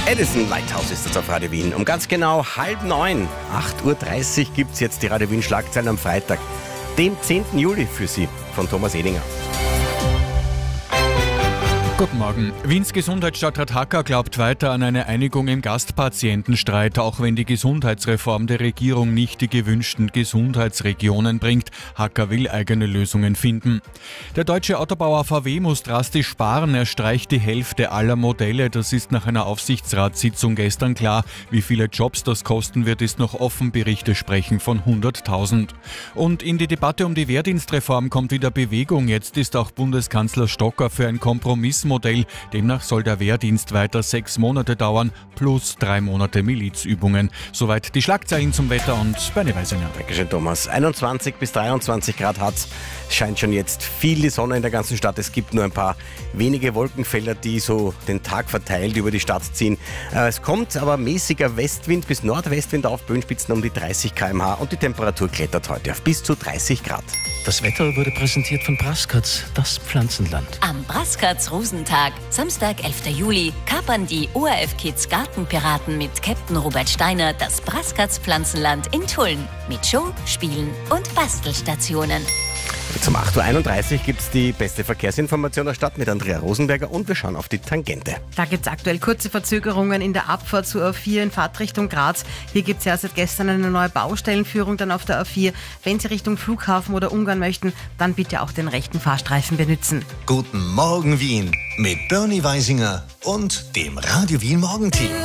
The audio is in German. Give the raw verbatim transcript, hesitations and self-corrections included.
Edison Lighthouse ist das auf Radio Wien. Um ganz genau halb neun, acht Uhr dreißig gibt es jetzt die Radio Wien Schlagzeilen am Freitag, dem zehnten Juli für Sie von Thomas Edinger. Guten Morgen. Wiens Gesundheitsstadtrat Hacker glaubt weiter an eine Einigung im Gastpatientenstreit, auch wenn die Gesundheitsreform der Regierung nicht die gewünschten Gesundheitsregionen bringt. Hacker will eigene Lösungen finden. Der deutsche Autobauer V W muss drastisch sparen. Er streicht die Hälfte aller Modelle. Das ist nach einer Aufsichtsratssitzung gestern klar. Wie viele Jobs das kosten wird, ist noch offen. Berichte sprechen von hunderttausend. Und in die Debatte um die Wehrdienstreform kommt wieder Bewegung. Jetzt ist auch Bundeskanzler Stocker für ein Kompromiss Modell. Demnach soll der Wehrdienst weiter sechs Monate dauern, plus drei Monate Milizübungen. Soweit die Schlagzeilen zum Wetter und Bernie Weisinger. Dankeschön, Thomas. einundzwanzig bis dreiundzwanzig Grad hat's. Es scheint schon jetzt viel die Sonne in der ganzen Stadt. Es gibt nur ein paar wenige Wolkenfelder, die so den Tag verteilt über die Stadt ziehen. Es kommt aber mäßiger Westwind bis Nordwestwind auf, Böenspitzen um die dreißig Kilometer pro Stunde und die Temperatur klettert heute auf bis zu dreißig Grad. Das Wetter wurde präsentiert von Brascatz, das Pflanzenland. Am Brascatz Rosentag, Samstag, elfter Juli, kapern die O R F Kids Gartenpiraten mit Captain Robert Steiner das Brascatz Pflanzenland in Tulln. Mit Show, Spielen und Bastelstationen. Zum acht Uhr einunddreißig gibt es die beste Verkehrsinformation der Stadt mit Andrea Rosenberger und wir schauen auf die Tangente. Da gibt es aktuell kurze Verzögerungen in der Abfahrt zur A vier in Fahrtrichtung Graz. Hier gibt es ja seit gestern eine neue Baustellenführung dann auf der A vier. Wenn Sie Richtung Flughafen oder Ungarn möchten, dann bitte auch den rechten Fahrstreifen benutzen. Guten Morgen Wien mit Bernie Weisinger und dem Radio Wien Morgenteam.